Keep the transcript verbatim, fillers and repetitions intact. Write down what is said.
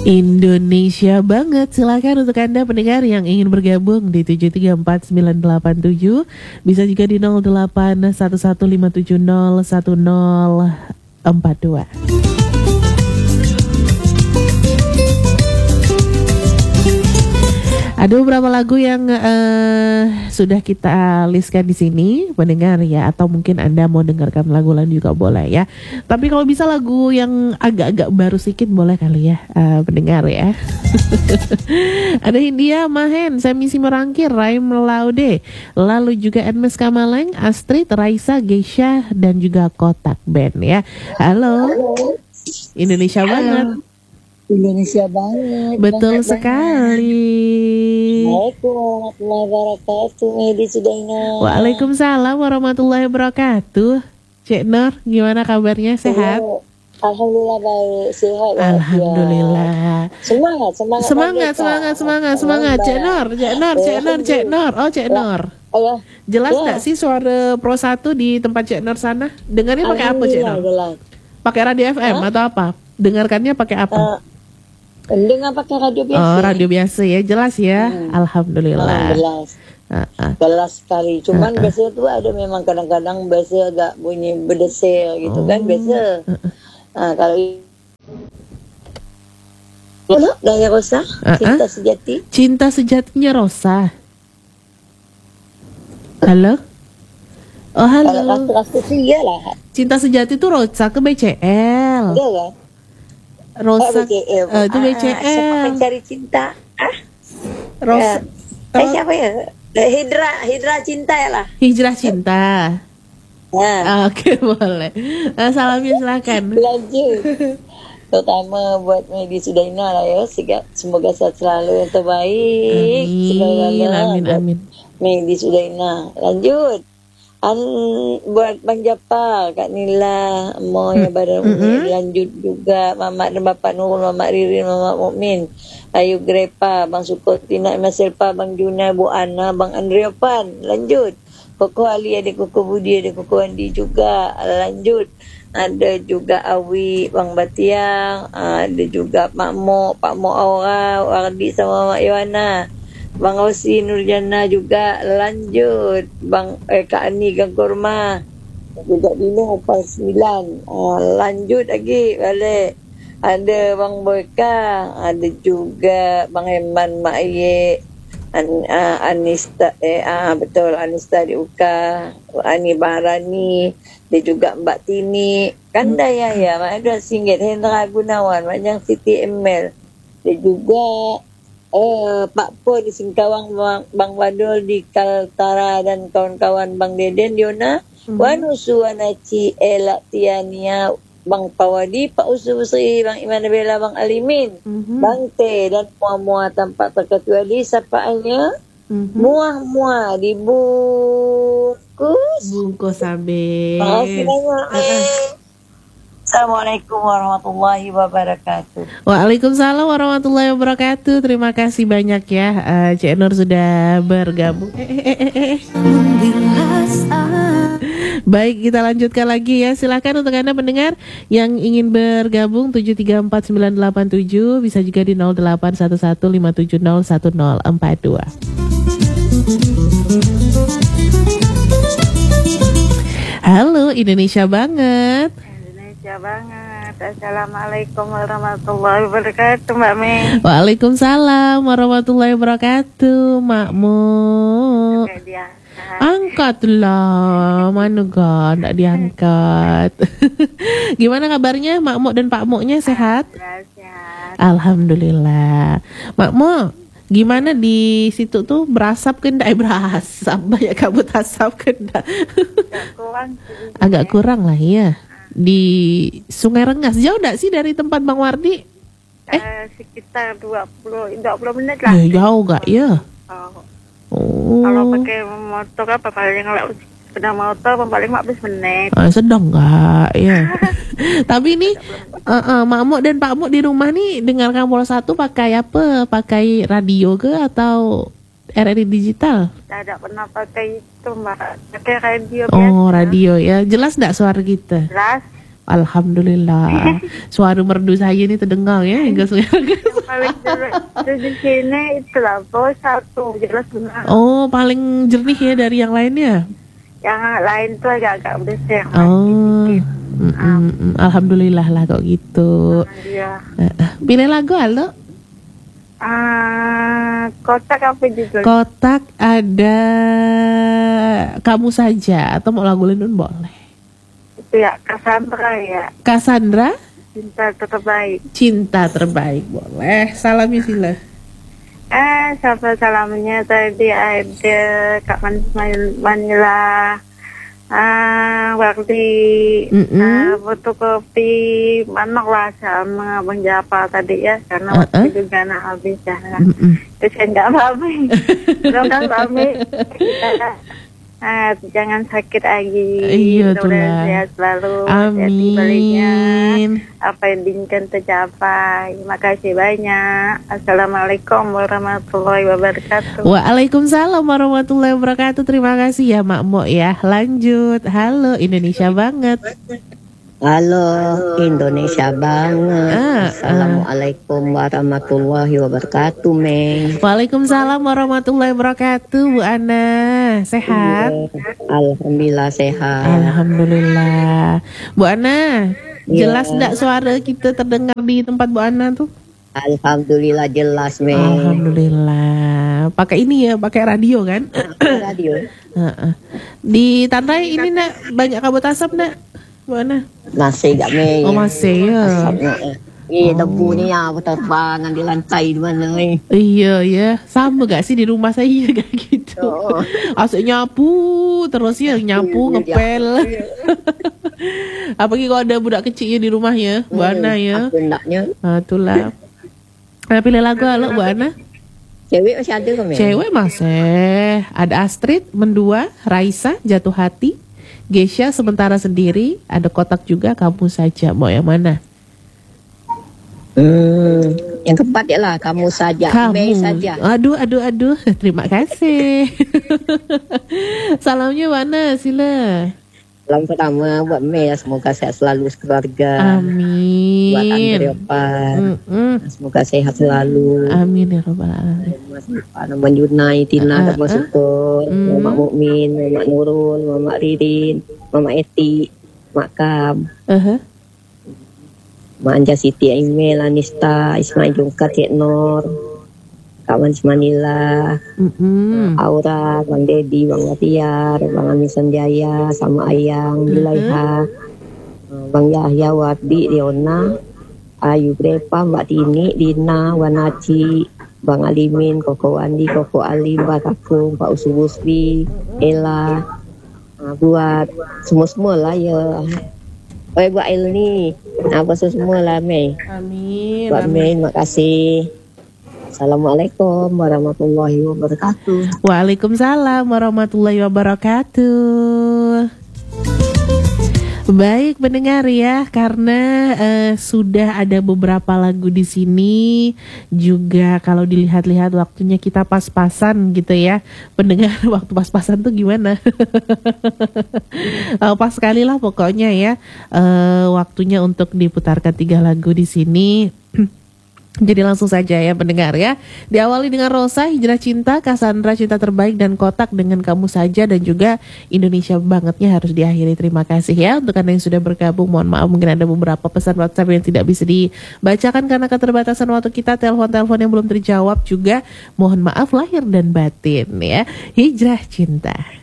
Indonesia banget. Silakan untuk Anda pendengar yang ingin bergabung di tujuh tiga empat sembilan delapan tujuh, bisa juga di nol delapan satu satu lima tujuh nol satu nol empat dua. Ada beberapa lagu yang uh, sudah kita listkan di sini, pendengar ya, atau mungkin Anda mau dengarkan lagu lain juga boleh ya. Tapi kalau bisa lagu yang agak-agak baru sedikit boleh kali ya, uh, pendengar ya. Ada Hindia Mahen, Semisi Merangkir, Raim Laude, lalu juga Edmes Kamaleng, Astrid, Raisa, Geisha, dan juga Kotak Band ya. Halo, Indonesia banget. Indonesia banget. Betul banget, sekali. Assalamualaikum warahmatullahi wabarakatuh. Medi Sudaina. Waalaikumsalam warahmatullahi wabarakatuh. Cek Nur, gimana kabarnya? Sehat? Oh, Alhamdulillah baik, sehat. Alhamdulillah. Semangat, semangat. Semangat, semangat, semangat, semangat. Cek Nur, Cek Nur, Cek Nur, Cek Nur. Oh, Cek Nur. Oh ya. Jelas nggak sih suara Pro satu di tempat Cek Nur sana? Dengarnya pakai apa, Cek Nur? Pakai radio F M atau apa? Dengarkannya pakai apa? Dengar pakai radio biasa. Oh, radio biasa ya, jelas ya. Hmm. Alhamdulillah. Jelas. Uh-uh. Jelas sekali. Cuman uh-uh. biasa tuh ada memang kadang-kadang biasa agak bunyi berdesir gitu oh. kan biasa. Uh-uh. Nah, kalau Halo, Daya Rosa, uh-uh. Cinta Sejati. Cinta Sejatinya Rosa. Halo. Oh, halo. Kalau lah. Cinta Sejati itu Rosa ke B C L. Iya kan? Rosa, oh, B C L. Uh, itu B C L. Ah, siapa mencari cinta? Ah, Rosa. Eh, eh, siapa ya? Hidra, Hidra Cinta ya lah. Hijrah Cinta. Nah. Oke, okay, boleh. Uh, salamnya silakan. Lanjut. Terutama buat Medi Sudaina lah ya. Semoga sehat selalu, yang terbaik. Amin, amin, amin. Medi Sudaina. Lanjut. An buat Bang Japa, Kak Nila, Mo ya Badan mm-hmm. lanjut juga Mamak dan Bapak Nurul, Mamak Ririn, Mamak Mukmin, Ayu Grepa, Bang Sukotina, Mas Selpa, Bang Juna, Bu Ana, Bang Andrea Pan, lanjut. Koko Ali, ada Koko Budi, ada Koko Andi juga, lanjut. Ada juga Awi, Bang Batiang, ada juga Mak Mo, Pak Mo Aura, Wardi sama Mak Yohana. Bang Osi Nurjana juga, lanjut. Bang eh, Kak Ani Gang Kurma juga Dino Pas sembilan. Oh, lanjut lagi balik. Ada Bang Boyka, ada juga Bang Heman Mak Ye, An, uh, Anista eh ah betul Anista di Uka, Ani Barani, dia juga Mbak Tini, Kanda ya ya, Mak Edward Singgit, Hendra Gunawan, Manjang Siti Emel. Dia juga Eh, Pak Po di Singkawang, Bang, Bang Wadul di Kaltara, dan kawan-kawan Bang Deden, Diona, mm-hmm. Wanusu, Wanaci, Elak, Tiania, Bang Pawadi, Pak Usu Busri, Bang Iman Bela, Bang Alimin, mm-hmm. Bang Te, dan muah-muah tanpa terkecuali sapaannya, mm-hmm. muah-muah dibungkus. Bungkus habis. Makasih banyak, uh-uh. Assalamualaikum warahmatullahi wabarakatuh. Waalaikumsalam warahmatullahi wabarakatuh. Terima kasih banyak ya, uh, Cik Nur sudah bergabung. Eh, eh, eh, eh. Baik, kita lanjutkan lagi ya. Silakan untuk Anda pendengar yang ingin bergabung tujuh tiga empat sembilan delapan tujuh, bisa juga di nol delapan satu satu lima tujuh nol satu nol empat dua. Halo, Indonesia banget. Ya banget. Assalamualaikum warahmatullahi wabarakatuh, Mbak Mei. Waalaikumsalam warahmatullahi wabarakatuh, Makmu. Angkatlah, mana kan tak diangkat. Gimana kabarnya Makmu dan Pak Muknya, sehat? Sehat. Alhamdulillah. Makmu, gimana di situ tuh, berasap ke ndak? Eh, berasap, banyak kabut asap ke ndak? Agak kurang. Agak kurang lah ya. Di Sungai Rengas, jauh enggak sih dari tempat Bang Wardi? Eh, uh, sekitar dua puluh menit lah. Ya, jauh gak ya? Oh. Oh. Kalau pakai motor apa paling kalau sepeda motor paling lima belas menit. Ah, sedang gak ya? Tapi ini uh, uh, Makmu dan Pakmu di rumah nih dengarkan Bola Satu pakai apa? Pakai radio ke atau R R I digital? Tidak pernah pakai itu, Mbak. Pakai radio biasa. Oh, radio ya. Jelas enggak suara kita? Jelas. Alhamdulillah. Suara merdu saya ini terdengar ya hingga sekarang. Paling jelas di sini itu lah bos satu jelas benar. Oh, paling jernih ya dari yang lainnya. Yang lain tuh agak-agak bersih. Oh, mm, mm, mm. Alhamdulillah lah kok gitu. Iya. Uh, uh. Pilih lagu halo. Ah, kotak apa juga? Kotak ada kamu saja atau mau lagu lain boleh. Itu ya Cassandra ya. Cassandra, Cinta terbaik. cinta terbaik boleh. Salamnya sila. Eh, siapa salamnya tadi ada Kak Man- Man- Manila, ah, Wardi, Mm-mm. ah, fotokopi, manok lah sama Abang Japa tadi ya, karena Uh-uh. waktu juga nak habis ya. Mm-mm. Terus saya nggak apa-apa, mudah-mudahan suami kita, ah, jangan sakit lagi, Iya, mudah-mudahan itulah. sehat selalu, sehat di baliknya. Amin. Apa yang diinginkan tercapai. Terima kasih banyak. Assalamualaikum warahmatullahi wabarakatuh. Waalaikumsalam warahmatullahi wabarakatuh. Terima kasih ya Mak Mo ya. Lanjut. Halo Indonesia banget. Halo Indonesia banget. Ah, Assalamualaikum warahmatullahi wabarakatuh, Meng. Waalaikumsalam warahmatullahi wabarakatuh. Bu Ana sehat? Alhamdulillah sehat. Alhamdulillah. Bu Ana, Iya. jelas enggak suara kita terdengar di tempat Bu Ana tuh? Alhamdulillah jelas, Meng. Alhamdulillah. Pakai ini ya, pakai radio kan? Radio. Heeh. Di Tanrai ini nak banyak kabut asap nak? Bu Ana? Masih gak, Meng? Oh masih ya. Asapnya, eh. Ih, debu ni ya berterbangan di lantai di mana ni? Iya ya, sama gak sih di rumah saya kayak gitu. Oh. Asik nyapu terus ya nyapu Iya, ngepel. Apalagi kalau ada budak kecil ya di rumahnya, Bu Ana ya. Aku hendaknya. Nah, itulah. Nah, pilih lagu halo Bu Ana. Cewek masih ada ke, Meng? Cewek masih ada Astrid, Mendua, Raisa, Jatuh Hati, Gesha Sementara Sendiri, ada Kotak juga Kamu Saja. Mau yang mana? Hmm, yang keempat ya lah, kamu saja, Mei saja. Aduh, aduh, aduh. Terima kasih. Salamnya mana? Sila. Salam pertama buat Mei ya, semoga sehat selalu sekeluarga. Amin. Buat Andre Opan, Mm-mm. semoga sehat selalu. Amin ya Rabbal Alamin. Nama Yunai, Tina, Ah, Dharma ah. Syukur, Mm. Mama Mukmin, Mama Nurul, Mama Ririn, Mama Eti, Mak Kam, Uh-huh. Mak Anja Siti, Email, Anista, Ismail Jungka, Cik Nur, Kawan Manila, Mm-mm. Aura, Bang Dedi, Bang Latiar, Bang Amin Sanjaya, sama Ayang, Bilaiha, Bang Yahya, Wardi, Riona, Ayu Brepa, Mbak Tini, Dina, Wanaci, Bang Alimin, Koko Andi, Koko Ali, Mbak Kakung, Pak Usu Busri, Ella, nah, buat semua-semua lah ya. Oh, buat Elni, apa semua lah Mei. Amin. Buat Mei, terima kasih. Assalamualaikum warahmatullahi wabarakatuh. Waalaikumsalam warahmatullahi wabarakatuh. Baik pendengar ya, karena eh, sudah ada beberapa lagu di sini juga kalau dilihat-lihat waktunya kita pas-pasan gitu ya. Pendengar waktu pas-pasan tuh gimana? Eh, pas sekali lah pokoknya ya. Eh, waktunya untuk diputarkan tiga lagu di sini. Jadi langsung saja ya pendengar ya. Diawali dengan Rosa, Hijrah Cinta, Cassandra, Cinta Terbaik, dan Kotak dengan Kamu Saja, dan juga Indonesia Bangetnya harus diakhiri. Terima kasih ya untuk Anda yang sudah bergabung. Mohon maaf mungkin ada beberapa pesan WhatsApp yang tidak bisa dibacakan karena keterbatasan waktu kita. Telepon-telepon yang belum terjawab juga mohon maaf lahir dan batin ya. Hijrah Cinta.